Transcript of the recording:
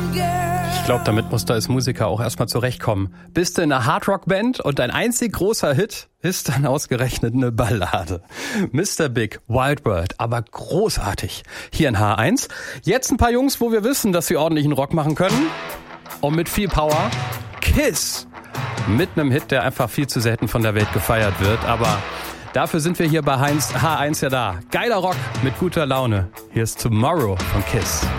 Ich glaube, damit musst du als Musiker auch erstmal zurechtkommen. Bist du in einer Hardrock-Band und dein einzig großer Hit ist dann ausgerechnet eine Ballade. Mr. Big, Wild World, aber großartig. Hier in H1. Jetzt ein paar Jungs, wo wir wissen, dass sie ordentlichen Rock machen können. Und mit viel Power. Kiss. Mit einem Hit, der einfach viel zu selten von der Welt gefeiert wird. Aber dafür sind wir hier bei H1 ja da. Geiler Rock mit guter Laune. Hier ist Tomorrow von Kiss.